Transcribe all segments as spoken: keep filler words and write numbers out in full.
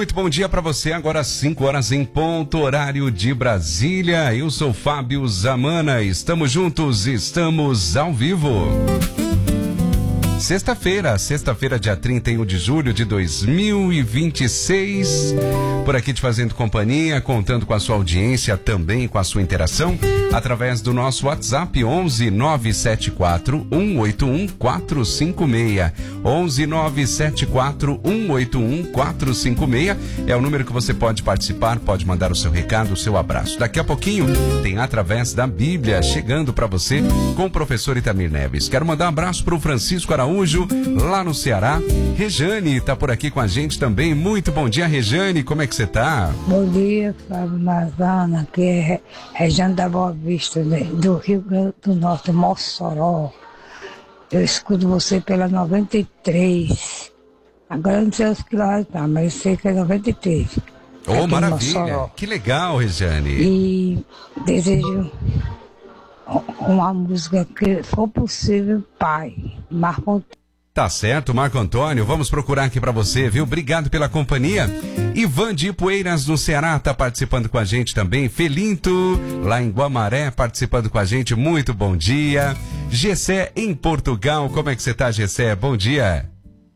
Muito bom dia para você, agora às cinco horas em ponto, horário de Brasília. Eu sou Fábio Zamana, estamos juntos, estamos ao vivo. Sexta-feira, sexta-feira, dia trinta e um de julho de dois mil e vinte e seis. Por aqui te fazendo companhia, contando com a sua audiência, também com a sua interação, através do nosso WhatsApp onze nove sete quatro um oito um quatro cinco seis. onze nove sete quatro um oito um quatro cinco seis é o número que você pode participar, pode mandar o seu recado, o seu abraço. Daqui a pouquinho tem Através da Bíblia chegando para você com o professor Itamir Neves. Quero mandar um abraço para o Francisco Araújo, lá no Ceará. Rejane está por aqui com a gente também. Muito bom dia, Rejane, como é que você tá? Bom dia, Fábio Mazana, aqui é Rejane da Boa Vista, do Rio Grande do Norte, Mossoró. Eu escuto você pela noventa e três. Agora não sei os que lá tá, mas eu sei que é noventa e três. Oh, maravilha, que legal, Rejane. E desejo uma música que for possível, Pai, Marco Antônio. Tá certo, Marco Antônio, vamos procurar aqui pra você, viu? Obrigado pela companhia. Ivan de Ipueiras, no Ceará, tá participando com a gente também. Felinto, lá em Guamaré, participando com a gente. Muito bom dia. Gessé, em Portugal, como é que você tá, Gessé? Bom dia.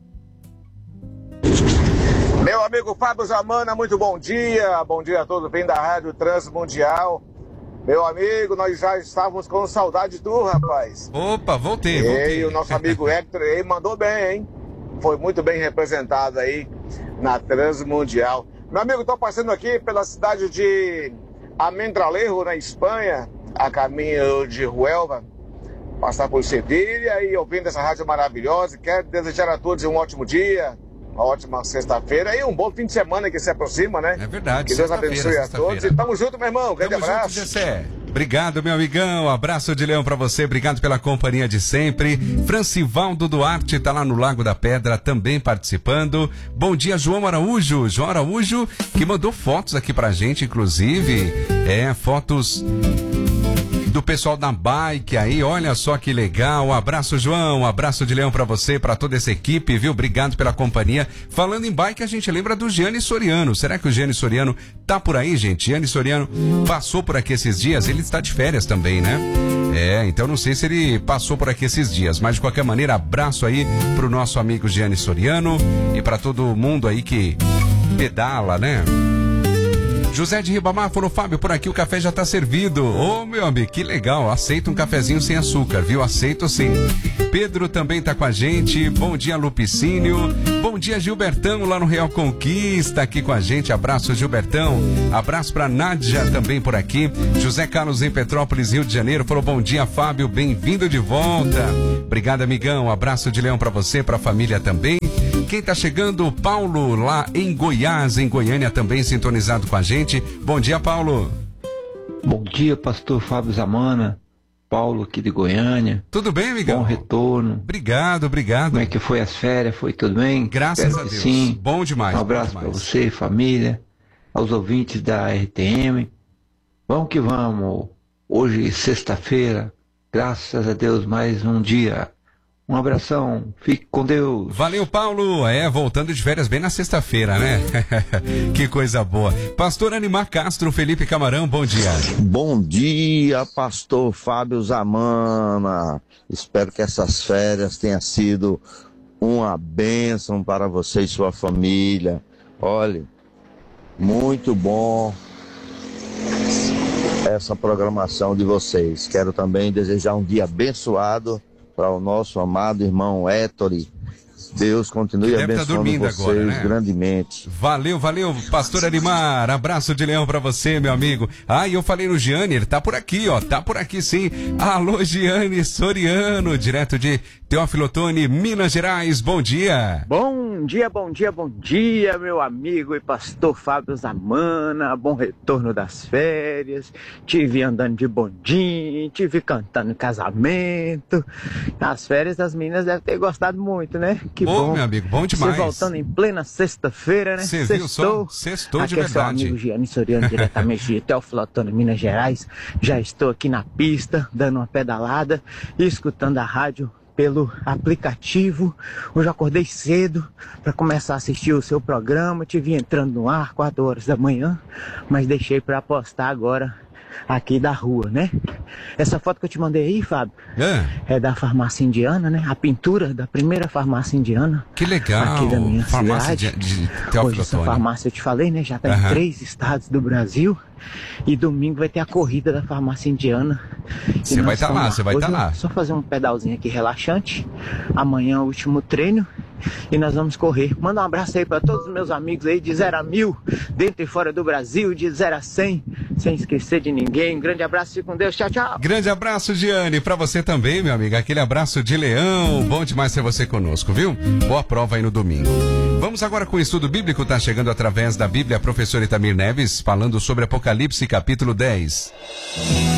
Meu amigo Fábio Zamana, muito bom dia. Bom dia a todos, bem da Rádio Transmundial. Meu amigo, nós já estávamos com saudade do rapaz. Opa, voltei, voltei. E o nosso amigo Hector aí mandou bem, hein? Foi muito bem representado aí na Transmundial. Meu amigo, estou passando aqui pela cidade de Almendralejo, na Espanha, a caminho de Huelva, passar por Sevilha e ouvindo essa rádio maravilhosa. Quero desejar a todos um ótimo dia, uma ótima sexta-feira e um bom fim de semana que se aproxima, né? É verdade. Que Deus abençoe a todos e tamo junto, meu irmão. Grande tamo abraço. Junto, Gessé. Obrigado, meu amigão. Abraço de leão pra você. Obrigado pela companhia de sempre. Francivaldo Duarte tá lá no Lago da Pedra também participando. Bom dia, João Araújo. João Araújo que mandou fotos aqui pra gente, inclusive. É, fotos do pessoal da bike aí, olha só que legal. Um abraço, João, um abraço de leão pra você, pra toda essa equipe, viu? Obrigado pela companhia. Falando em bike, a gente lembra do Gianni Soriano. Será que o Gianni Soriano tá por aí, gente? Gianni Soriano passou por aqui esses dias, ele está de férias também, né? É, então não sei se ele passou por aqui esses dias, mas de qualquer maneira, abraço aí pro nosso amigo Gianni Soriano e pra todo mundo aí que pedala, né? José de Ribamar falou, Fábio, por aqui o café já tá servido. Ô, oh, meu amigo, que legal. Aceita um cafezinho sem açúcar, viu? Aceito sim. Pedro também tá com a gente. Bom dia, Lupicínio. Bom dia, Gilbertão, lá no Real Conquista, aqui com a gente. Abraço, Gilbertão. Abraço pra Nádia também por aqui. José Carlos em Petrópolis, Rio de Janeiro, falou, bom dia, Fábio, bem-vindo de volta. Obrigado, amigão. Abraço de leão pra você, pra família também. Quem tá chegando, Paulo, lá em Goiás, em Goiânia, também sintonizado com a gente. Bom dia, Paulo. Bom dia, pastor Fábio Zamana. Paulo aqui de Goiânia. Tudo bem, amigão? Bom retorno. Obrigado, obrigado. Como é que foi as férias? Foi tudo bem? Graças Espero a Deus. Sim. Bom demais. Um abraço para você, família, aos ouvintes da R T M. Vamos que vamos. Hoje, sexta-feira, graças a Deus, mais um dia. Um abração, fique com Deus. Valeu, Paulo. É, voltando de férias bem na sexta-feira, né? Que coisa boa. Pastor Animar Castro, Felipe Camarão, bom dia. Bom dia, pastor Fábio Zamana. Espero que essas férias tenham sido uma bênção para você e sua família. Olha, muito bom essa programação de vocês. Quero também desejar um dia abençoado para o nosso amado irmão Héctor. Deus continue abençoando vocês agora, né? Grandemente. Valeu, valeu, pastor Arimar. Abraço de leão pra você, meu amigo. Ah, e eu falei no Gianni, ele tá por aqui, ó. Tá por aqui sim. Alô, Gianni Soriano, direto de Teófilo Otoni, Minas Gerais. Bom dia. Bom dia, bom dia, bom dia, meu amigo e pastor Fábio Zamana. Bom retorno das férias. Tive andando de bondinho, tive cantando em casamento. Nas férias das meninas devem ter gostado muito, né? Que bom, bom, meu amigo, bom demais. Você voltando em plena sexta-feira, né? Você viu só? Sextou de verdade. Aqui é seu amigo Gianni Soriano, diretamente de Teófilo Otoni, Minas Gerais. Já estou aqui na pista, dando uma pedalada e escutando a rádio pelo aplicativo. Hoje eu acordei cedo para começar a assistir o seu programa. Tive entrando no ar, quatro horas da manhã, mas deixei para postar agora aqui da rua, né? Essa foto que eu te mandei aí, Fábio, é, é da farmácia indiana, né? A pintura da primeira farmácia indiana. Que legal! Aqui da minha farmácia cidade. de, de Teófilo Hoje essa Otoni. farmácia, eu te falei, né? Já está Uhum. em três estados do Brasil. E domingo vai ter a corrida da farmácia indiana. Você vai estar lá, você vai estar lá. Só fazer um pedalzinho aqui relaxante. Amanhã é o último treino. E nós vamos correr. Manda um abraço aí para todos os meus amigos aí de zero a mil, dentro e fora do Brasil, de zero a cem, sem esquecer de ninguém. Um grande abraço, fique com Deus, tchau, tchau. Grande abraço, Giane, para você também, meu amigo. Aquele abraço de leão. Bom demais ter você conosco, viu? Boa prova aí no domingo. Vamos agora com o estudo bíblico, tá chegando através da Bíblia, a professora Itamir Neves, falando sobre Apocalipse, capítulo dez.